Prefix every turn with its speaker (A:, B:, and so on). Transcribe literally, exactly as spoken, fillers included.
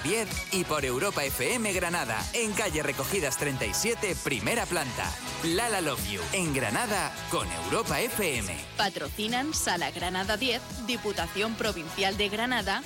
A: diez y por Europa F M Granada, en calle Recogidas treinta y siete, primera planta. Lala Love You, en Granada, con Europa F M.
B: Patrocinan Sala Granada diez, Diputación Provincial de Granada